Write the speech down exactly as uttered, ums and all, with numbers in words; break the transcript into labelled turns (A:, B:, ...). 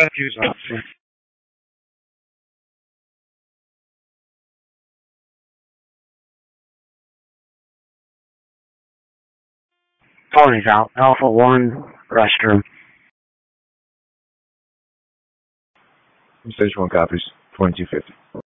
A: Use officer. Tony's out. Alpha one, restroom.
B: Stage one copies. twenty-two fifty.